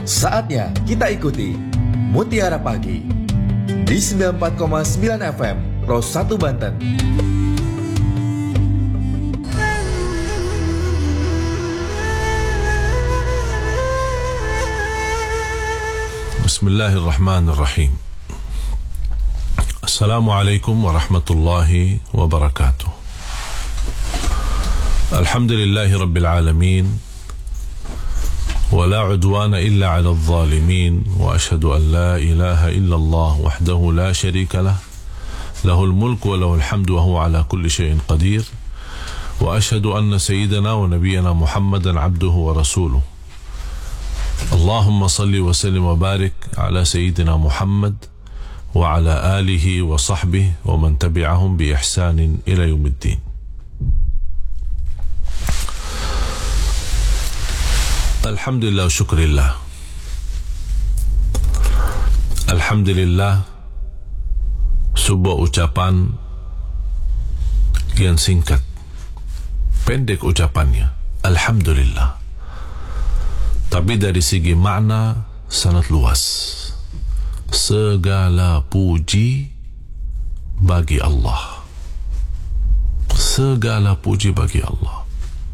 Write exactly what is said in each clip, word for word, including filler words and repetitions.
Saatnya kita ikuti Mutiara Pagi di sembilan puluh empat koma sembilan F M Pro satu Banten. Bismillahirrahmanirrahim. Assalamualaikum warahmatullahi wabarakatuh. Alhamdulillahi rabbil alamin. ولا عدوان إلا على الظالمين وأشهد أن لا إله إلا الله وحده لا شريك له له الملك وله الحمد وهو على كل شيء قدير وأشهد أن سيدنا ونبينا محمدا عبده ورسوله اللهم صل وسلم وبارك على سيدنا محمد وعلى آله وصحبه ومن تبعهم بإحسان إلى يوم الدين. Alhamdulillah, syukurillah. Alhamdulillah, sebuah ucapan yang singkat, pendek ucapannya, Alhamdulillah. Tapi dari segi makna sangat luas. Segala puji bagi Allah. Segala puji bagi Allah.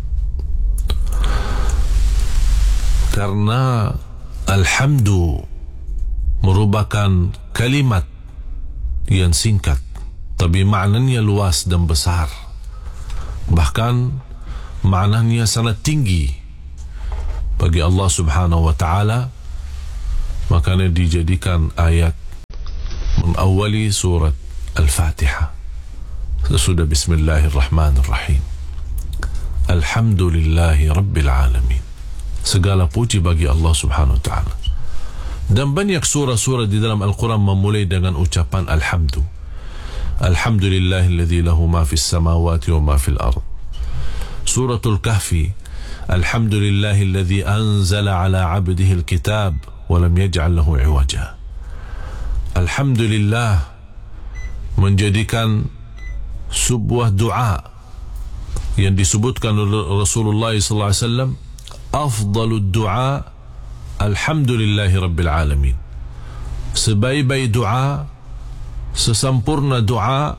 Karena alhamdu merupakan kalimat yang singkat tapi maknanya luas dan besar, bahkan maknanya sangat tinggi bagi Allah subhanahu wa ta'ala. Makanya dijadikan ayat mengawali surat Al-Fatihah sesudah Bismillahirrahmanirrahim. Alhamdulillahi Rabbil Alamin. Segala puji bagi Allah subhanahu wa ta'ala. Dan banyak surah-surah di dalam Al-Quran memulai dengan ucapan Alhamdu. Alhamdulillahilladzi lahu ma fis samawati wa ma fil ard. Suratul Kahfi, Alhamdulillahilladzi anzala ala abdihi al-kitab wa lam yaj'al lahu iwaja. Alhamdulillah menjadikan sebuah doa yang disebutkan oleh Rasulullah sallallahu alaihi wasallam, afdalud du'a alhamdulillahi rabbil alamin. Sebaik-baik doa, sesempurna doa,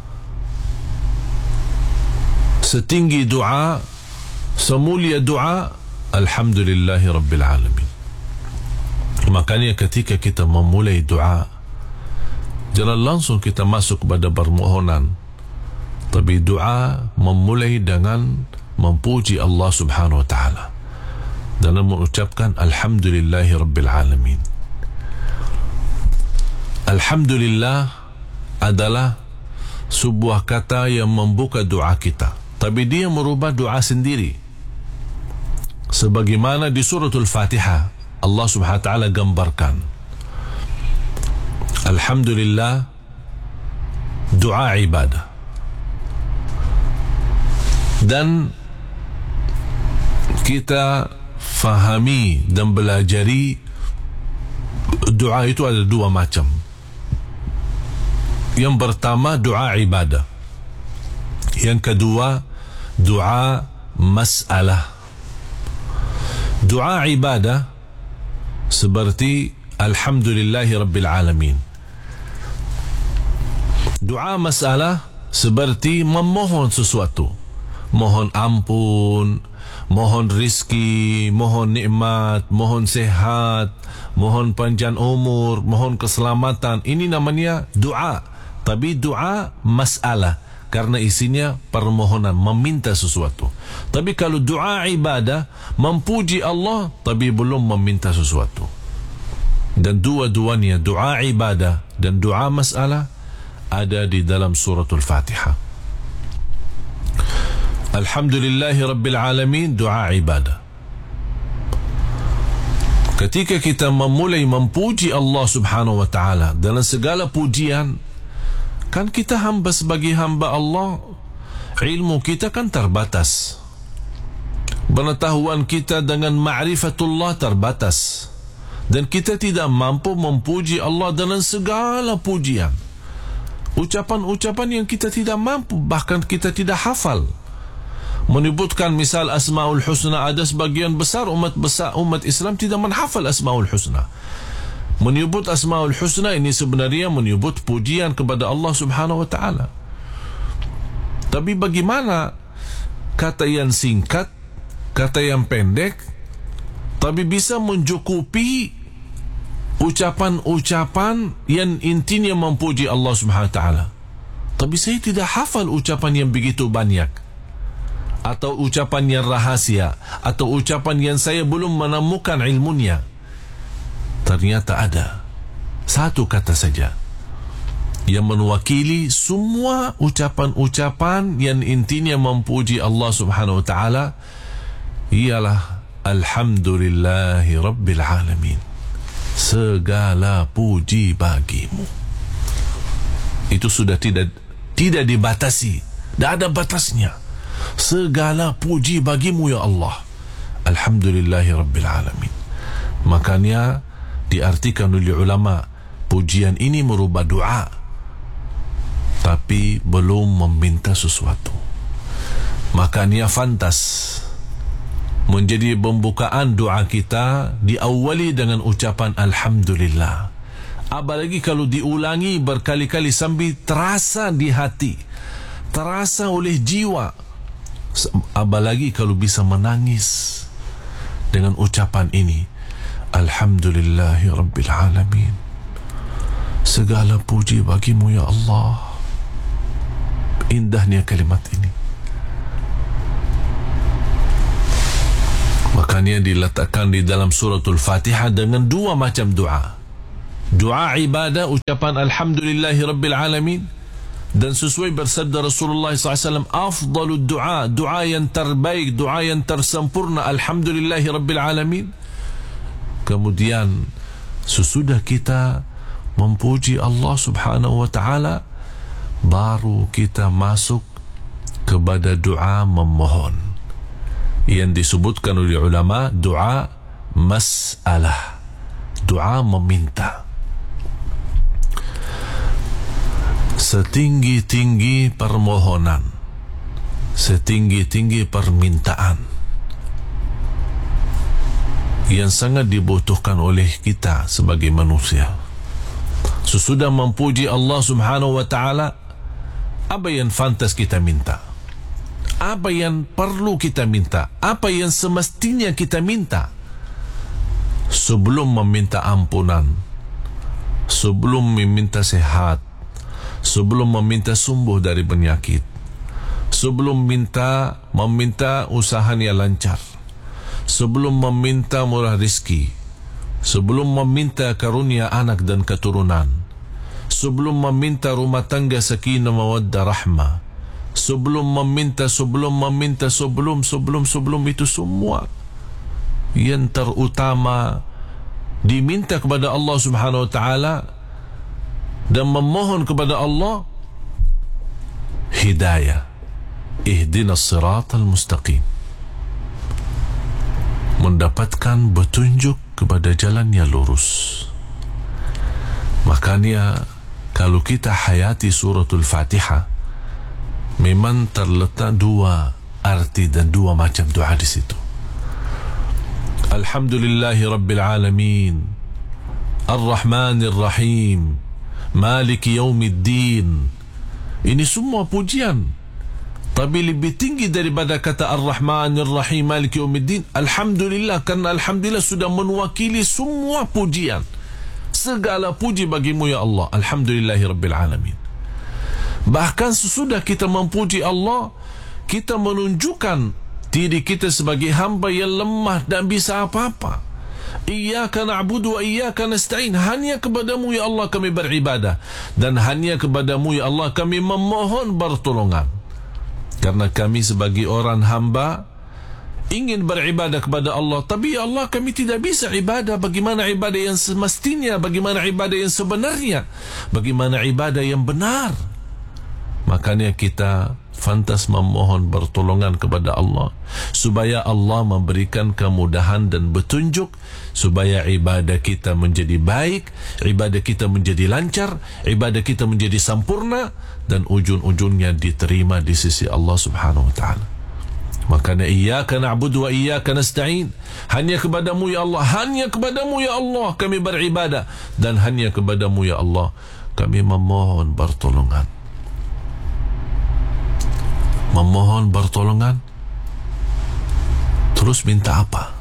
setinggi doa, semulia doa, alhamdulillahi rabbil alamin. Makanya ketika kita memulai doa, jangan langsung kita masuk kepada permohonan, tapi doa memulai dengan memuji Allah subhanahu wa ta'ala dan mengucapkan Alhamdulillahi Rabbil Alamin. Alhamdulillah adalah sebuah kata yang membuka doa kita, tapi dia merubah doa sendiri. Sebagaimana di suratul Fatihah Allah subhanahu wa ta'ala gambarkan Alhamdulillah doa ibadah, dan kita fahami dan belajari doa itu ada dua macam. Yang pertama doa ibadah, yang kedua doa masalah. Doa ibadah seperti Alhamdulillahi Rabbil Alamin. Doa masalah seperti memohon sesuatu, mohon ampun, mohon rizki, mohon nikmat, mohon sehat, mohon panjang umur, mohon keselamatan. Ini namanya doa, tapi doa masalah karena isinya permohonan, meminta sesuatu. Tapi kalau doa ibadah, memuji Allah tapi belum meminta sesuatu. Dan dua-duanya, doa ibadah dan doa masalah, ada di dalam suratul Fatihah. Alhamdulillahi Rabbil Alamin, doa ibadah. Ketika kita memulai memuji Allah subhanahu wa ta'ala dalam segala pujian, kan kita hamba sebagai hamba Allah, ilmu kita kan terbatas, pengetahuan kita dengan ma'rifatullah terbatas, dan kita tidak mampu memuji Allah dalam segala pujian. Ucapan-ucapan yang kita tidak mampu, bahkan kita tidak hafal. menyebutkan misal Asmaul Husna, ada sebagian besar umat besar umat Islam tidak menghafal Asmaul Husna. Menyebut Asmaul Husna ini sebenarnya menyebut pujian kepada Allah Subhanahu wa taala. Tapi bagaimana kata yang singkat, kata yang pendek, tapi bisa mencukupi ucapan-ucapan yang intinya memuji Allah Subhanahu wa taala. Tapi saya tidak hafal ucapan yang begitu banyak, atau ucapan yang rahasia, atau ucapan yang saya belum menemukan ilmunya. Ternyata ada satu kata saja yang mewakili semua ucapan-ucapan yang intinya memuji Allah Subhanahu wa taala, ialah Alhamdulillahi Rabbil Alamin. Segala puji bagimu. Itu sudah tidak tidak dibatasi, tidak ada batasnya. Segala puji bagimu ya Allah. Alhamdulillahi Rabbil Alamin. Makanya diartikan oleh ulama, pujian ini merubah doa, tapi belum meminta sesuatu. Makanya fantas menjadi pembukaan doa kita diawali dengan ucapan Alhamdulillah. Apalagi kalau diulangi berkali-kali sambil terasa di hati, terasa oleh jiwa. Apalagi kalau bisa menangis dengan ucapan ini, Alhamdulillahi Rabbil Alamin. Segala puji bagimu ya Allah. Indahnya kalimat ini. Makanya diletakkan di dalam suratul Fatihah dengan dua macam doa. Doa ibadah, ucapan Alhamdulillahi Rabbil Alamin, dan sesuai bersabda Rasulullah sallallahu alaihi wasallam, afdalud doa, doa yang terbaik, doa yang tersempurna, Alhamdulillahi Rabbil Alamin. Kemudian sesudah kita memuji Allah Subhanahu wa taala, baru kita masuk kepada doa memohon yang disebutkan oleh ulama doa mas'alah, doa meminta. Setinggi-tinggi permohonan, setinggi-tinggi permintaan yang sangat dibutuhkan oleh kita sebagai manusia. Sesudah memuji Allah Subhanahu wa taala, apa yang pantas kita minta? Apa yang perlu kita minta? Apa yang semestinya kita minta? Sebelum meminta ampunan, sebelum meminta sehat, sebelum meminta sembuh dari penyakit, sebelum minta meminta usahanya lancar, sebelum meminta murah rezeki, sebelum meminta karunia anak dan keturunan, sebelum meminta rumah tangga sakinah mawaddah rahmah, sebelum meminta sebelum meminta sebelum sebelum sebelum itu semua yang terutama diminta kepada Allah Subhanahu wa taala dan memohon kepada Allah hidayah, ihdinas siratal mustaqim, mendapatkan petunjuk kepada jalan yang lurus. Makanya kalau kita hayati suratul Fatihah, memang terletak dua arti dan dua macam doa di situ. Alhamdulillahi Rabbil Alamin, Ar-Rahmanir Rahim, Maliki Yaumiddin. Ini semua pujian, tapi lebih tinggi daripada kata Ar-Rahmanir Rahim, Maliki Yaumiddin, Alhamdulillah, karena Alhamdulillah sudah mewakili semua pujian. Segala puji bagimu ya Allah, Alhamdulillahi Rabbil Alamin. Bahkan sesudah kita memuji Allah, kita menunjukkan diri kita sebagai hamba yang lemah dan bisa apa-apa. Iyyaka na'budu wa iyyaka nasta'in. Hanya kepadamu ya Allah kami beribadah, dan hanya kepadamu ya Allah kami memohon pertolongan. Karena kami sebagai orang hamba ingin beribadah kepada Allah, tapi ya Allah kami tidak bisa ibadah bagaimana ibadah yang semestinya, bagaimana ibadah yang sebenarnya, bagaimana ibadah yang benar. Makanya kita fantas memohon pertolongan kepada Allah supaya Allah memberikan kemudahan dan petunjuk, supaya ibadah kita menjadi baik, ibadah kita menjadi lancar, ibadah kita menjadi sempurna, dan ujung-ujungnya diterima di sisi Allah Subhanahu wa taala. Makanya iyyaka na'budu wa iyyaka nasta'in. Hanya kepadamu ya Allah, hanya kepadamu ya Allah kami beribadah, dan hanya kepadamu ya Allah kami memohon pertolongan. Memohon pertolongan. Terus minta apa?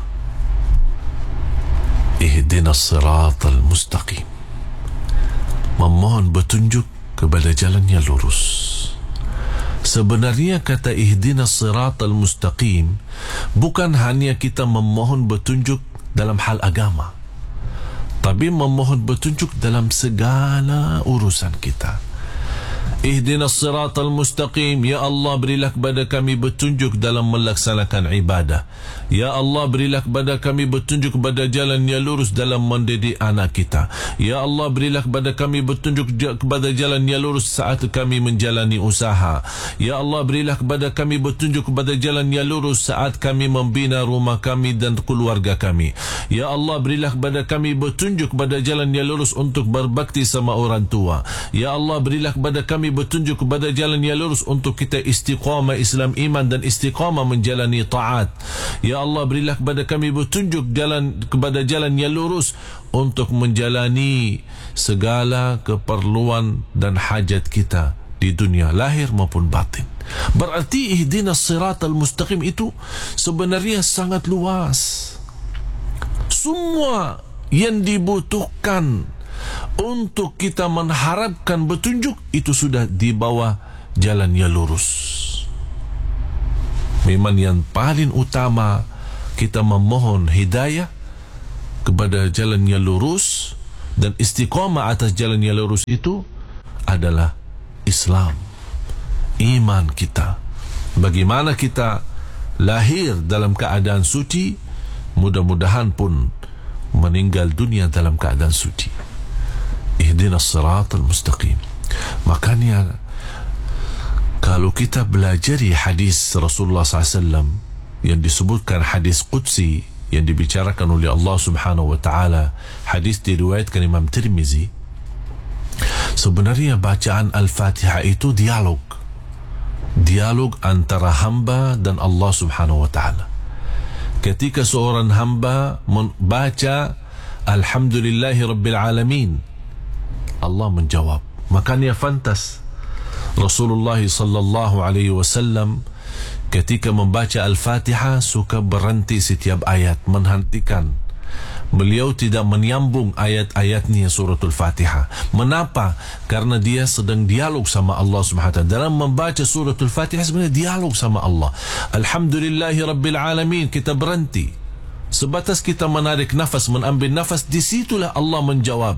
Ihdinas siratal mustaqim. Memohon petunjuk kepada jalan yang lurus. Sebenarnya kata ihdinas siratal mustaqim bukan hanya kita memohon petunjuk dalam hal agama, tapi memohon petunjuk dalam segala urusan kita. Ihdinas siratal mustaqim, ya Allah berilah kepada kami petunjuk dalam melaksanakan ibadah. Ya Allah berilah kepada kami petunjuk kepada jalan yang lurus dalam mendidik anak kita. Ya Allah berilah kepada kami petunjuk kepada jalan yang lurus saat kami menjalani usaha. Ya Allah berilah kepada kami petunjuk kepada jalan yang lurus saat kami membina rumah kami dan keluarga kami. Ya Allah berilah kepada kami petunjuk kepada jalan yang lurus untuk berbakti sama orang tua. Ya Allah berilah kepada kami bertunjuk kepada jalan yang lurus untuk kita istiqamah Islam iman dan istiqamah menjalani taat. Ya Allah berilah kepada kami bertunjuk jalan kepada jalan yang lurus untuk menjalani segala keperluan dan hajat kita di dunia lahir maupun batin. Berarti ihdinas siratal mustaqim itu sebenarnya sangat luas. Semua yang dibutuhkan untuk kita mengharapkan petunjuk itu sudah di bawah jalan yang lurus. Memang yang paling utama kita memohon hidayah kepada jalan yang lurus dan istiqamah atas jalan yang lurus itu adalah Islam, iman kita. Bagaimana kita lahir dalam keadaan suci, mudah-mudahan pun meninggal dunia dalam keadaan suci. Ihdinas siratal mustaqim. Makanya kalau kita belajar hadis Rasulullah sallallahu alaihi wasallam yang disebutkan hadis Qudsi yang dibicarakan oleh Allah subhanahu wa ta'ala, hadis diriwayatkan Imam Tirmizi, sebenarnya bacaan Al-Fatihah itu dialog dialog antara hamba dan Allah subhanahu wa ta'ala. Ketika seorang hamba membaca Alhamdulillahi Rabbil Alamin, Allah menjawab. Makanya fantas Rasulullah sallallahu alaihi wasallam ketika membaca Al-Fatihah suka berhenti setiap ayat, menghentikan. Beliau tidak menyambung ayat-ayatnya suratul Fatihah. Mengapa? Karena dia sedang dialog sama Allah subhanahu wa ta'ala. Dalam membaca suratul Fatihah sebenarnya dialog sama Allah. Alhamdulillahi Rabbil Alamin, kita berhenti. Sebatas kita menarik nafas, mengambil nafas, disitulah Allah menjawab.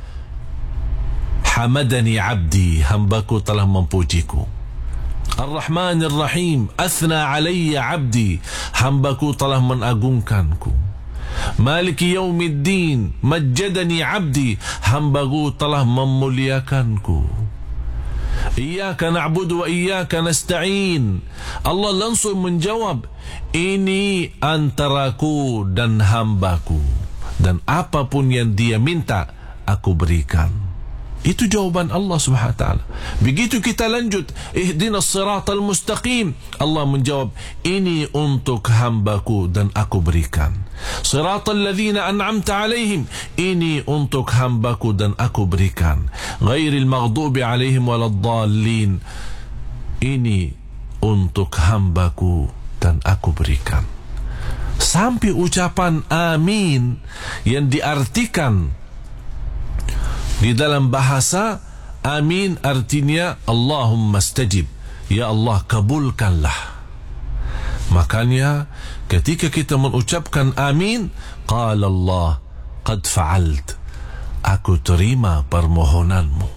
Hamadani abdi, hambaku telah memujiku. Ar-Rahman Ar-Rahim, athna alayya abdi, hambaku telah mengagungkanku. Maliki yaumiddin, majjadani abdi, hambaku telah memuliakanku. Iyyaka na'budu wa iyyaka nasta'in, Allah langsung menjawab, ini antaraku dan hambaku, dan apapun yang dia minta aku berikan. Itu jawaban Allah subhanahu wa ta'ala. Begitu kita lanjut, ihdinas siratal mustaqim, Allah menjawab, ini untuk hambaku dan aku berikan. Siratal ladzina an'amta alaihim, ini untuk hambaku dan aku berikan. Ghairil maghdubi alaihim waladdallin, ini untuk hambaku dan aku berikan. Sampai ucapan amin yang diartikan di dalam bahasa amin artinya Allahumma stajib, ya Allah kabulkanlah. Makanya ketika kita mengucapkan amin, qala Allah qad fa'alt, aku terima permohonanmu.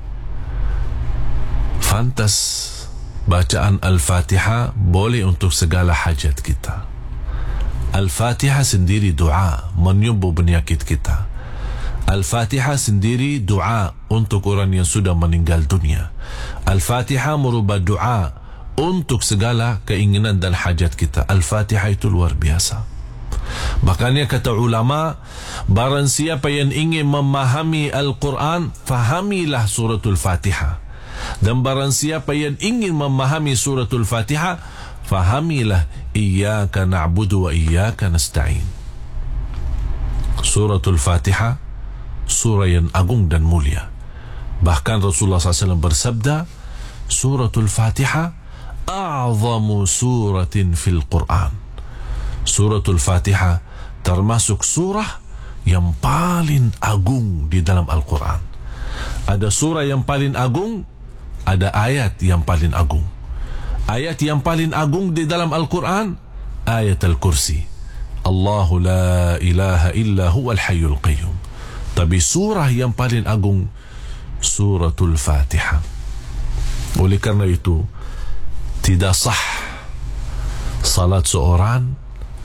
Fantas bacaan Al-Fatihah boleh untuk segala hajat kita. Al-Fatihah sendiri doa menyembuh penyakit kita. Al-Fatihah sendiri doa untuk orang yang sudah meninggal dunia. Al-Fatihah merubah doa untuk segala keinginan dan hajat kita. Al-Fatihah itu luar biasa. Makanya kata ulama, barang siapa yang ingin memahami Al-Quran, fahamilah suratul Fatihah. Dan barang siapa yang ingin memahami suratul Fatihah, fahamilah iyyaka na'budu wa iyyaka nasta'in. Suratul Fatihah, surah yang agung dan mulia. Bahkan Rasulullah sallallahu alaihi wasallam bersabda, Suratul Fatihah a'zamu suratin fil Quran. Suratul Fatihah termasuk surah yang paling agung di dalam Al-Quran. Ada surah yang paling agung, ada ayat yang paling agung. Ayat yang paling agung di dalam Al-Quran, ayat Al-Kursi. Allahu la ilaha illa huwal hayyul qayyum. Tapi surah yang paling agung, Suratul Fatihah. Oleh kerana itu, tidak sah salat seorang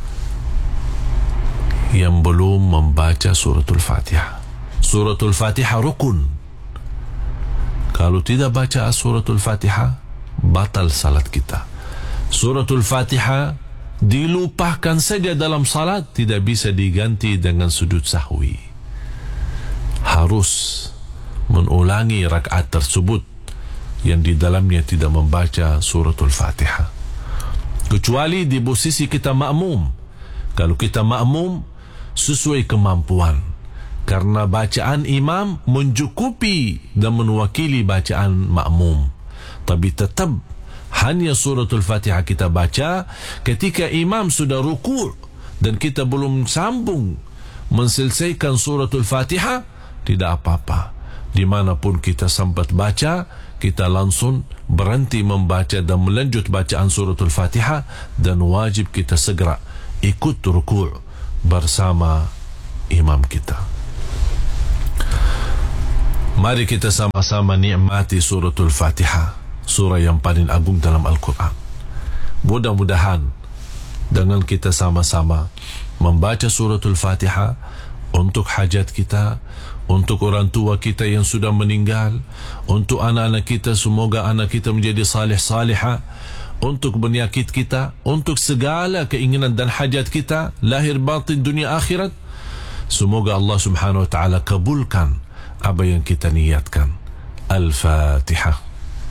yang belum membaca Suratul Fatihah. Suratul Fatihah rukun. Kalau tidak baca Suratul Fatihah, batal salat kita. Suratul Fatihah dilupakan saja dalam salat, tidak bisa diganti dengan sujud sahwi. Harus mengulangi rakaat tersebut yang di dalamnya tidak membaca Suratul Fatihah. Kecuali di posisi kita makmum. Kalau kita makmum, sesuai kemampuan, karena bacaan imam mencukupi dan menwakili bacaan makmum. Tapi tetap hanya Suratul Fatihah kita baca ketika imam sudah rukuk dan kita belum sambung menselesaikan Suratul Fatihah, tidak apa-apa. Dimanapun kita sempat baca, kita langsung berhenti membaca dan melanjut bacaan Suratul Fatihah, dan wajib kita segera ikut rukuk bersama imam kita. Mari kita sama-sama nikmati Suratul Fatihah, surah yang paling agung dalam Al-Quran. Mudah-mudahan dengan kita sama-sama membaca Suratul Fatihah untuk hajat kita, untuk orang tua kita yang sudah meninggal, untuk anak-anak kita, semoga anak kita menjadi salih-salihah, untuk penyakit kita, untuk segala keinginan dan hajat kita, lahir batin dunia akhirat. Semoga Allah subhanahu wa ta'ala kabulkan apa yang kita niatkan. Al-Fatihah.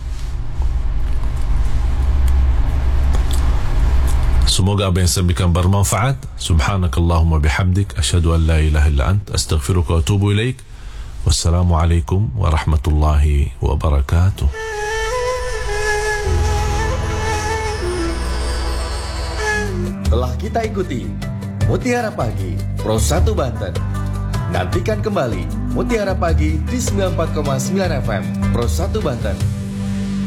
Semoga apa yang saya sampaikan bermanfaat. Subhanakallahumma bihamdik, asyhadu an la ilaha illa ant, astaghfiruka wa atubu ilaik. Wassalamualaikum warahmatullahi wabarakatuh. Telah kita ikuti Mutiara Pagi Pro satu Banten. Nantikan kembali Mutiara Pagi di sembilan puluh empat koma sembilan F M Pro satu Banten.